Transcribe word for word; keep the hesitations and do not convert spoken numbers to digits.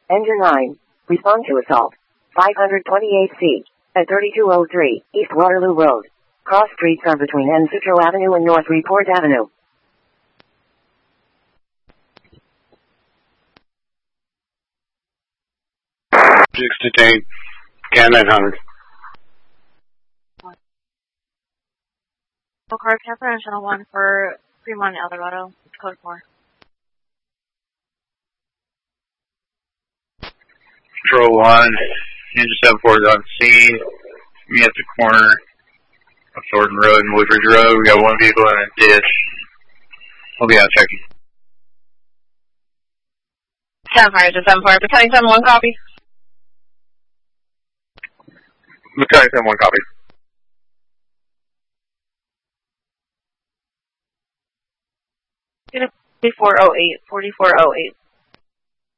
Engine nine, respond to assault. five twenty-eight C, at thirty-two oh three, East Waterloo Road. Cross streets are between N. Sutro Avenue and North Report Avenue. Six detained, C A N nine hundred. Car Catherine Channel one for Fremont, El Dorado, code four. Patrol one, Ninja seven four is on scene. Me at the corner of Thornton Road and Woodridge Road. We got one vehicle in a ditch. We'll be out checking. seven four to seven four, Battalion seven one, copy. Battalion seven one, copy. forty-four oh eight, forty-four oh eight.